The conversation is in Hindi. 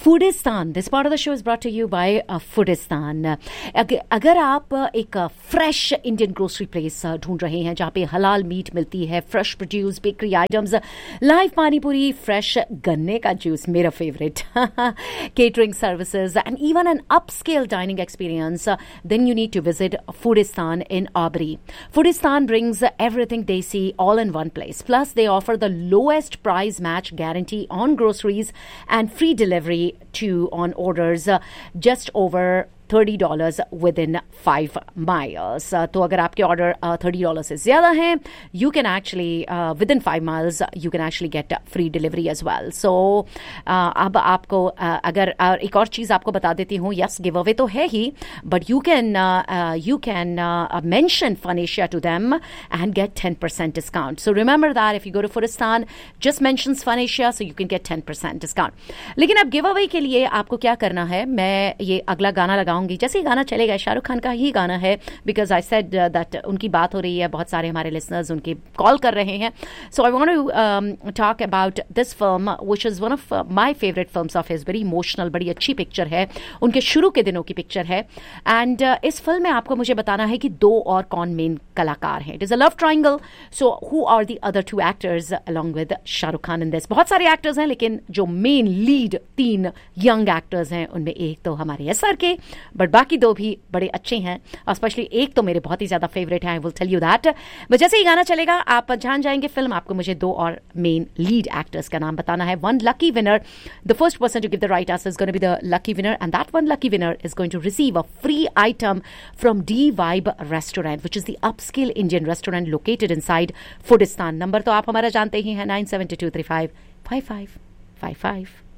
फूडिस्तान, this part of the show is brought to you bye फूडिस्तान। अगर आप एक फ्रेश इंडियन ग्रोसरी प्लेस ढूंढ रहे हैं जहाँ पे हलाल मीट मिलती है, fresh produce, bakery items, live पानी पूरी, फ्रेश गन्ने का जूस, मेरा favourite, catering services, and even an upscale dining experience, then you need to visit Foodistan in Aubrey. Foodistan brings everything desi all in one place. Plus, they offer the lowest price match guarantee on groceries and free delivery to on orders just over $30 within 5 miles. तो अगर आपके ऑर्डर $30 से ज़्यादा हैं, you can actually within 5 miles you can actually get free delivery as well. So अब आपको अगर एक और चीज़ आपको बता देती हूँ, yes give away तो है ही, but you can mention Fun Asia to them and get 10% discount. So remember that if you go to Foodistan, just mention Fun Asia so you can get 10% discount. लेकिन अब गिव अवे के लिए आपको क्या करना है, मैं ये अगला गाना लगाऊंगी, जैसे ही गाना चलेगा शाहरुख खान का ही गाना है, बिकॉज आई सेड दैट उनकी बात हो रही है, बहुत सारे हमारे लिसनर्स उनके कॉल कर रहे हैं. सो I want to talk about this film which is one of my favourite films of his. Very emotional, बड़ी अच्छी पिक्चर है, उनके शुरू के दिनों की पिक्चर है. एंड इस फिल्म में आपको मुझे बताना है कि दो और कौन मेन कलाकार हैं. It is a love triangle. So who are the other to actors along with Shahrukh Khan in this? बहुत सारे एक्टर्स हैं, लेकिन जो मेन लीड 3 यंग एक्टर्स हैं उनमें एक तो हमारे एसआर के, बट बाकी 2 भी बड़े अच्छे हैं, और स्पेशली एक तो मेरे बहुत ही ज्यादा फेवरेट है. I will tell you that. But जैसे ही गाना चलेगा आप जान जाएंगे फिल्म. आपको मुझे 2 और मेन लीड एक्टर्स का नाम बताना है. One lucky winner, the first person to give the right answer is going to be the lucky winner, and that one lucky winner is going to receive a free item from D vibe restaurant, which is the upscale Indian restaurant located inside फूडिस्तान. Number तो आप हमारा जानते ही हैं, 9722355555.